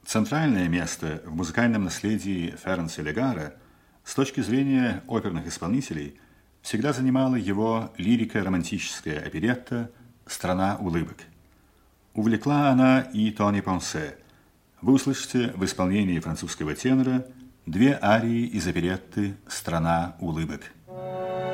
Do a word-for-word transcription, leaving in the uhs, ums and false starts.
Центральное место в музыкальном наследии Ференца Легара с точки зрения оперных исполнителей всегда занимала его лирико-романтическая оперетта «Страна улыбок». Увлекла она и Тони Понсе. Вы услышите в исполнении французского тенора две арии из оперетты «Страна улыбок».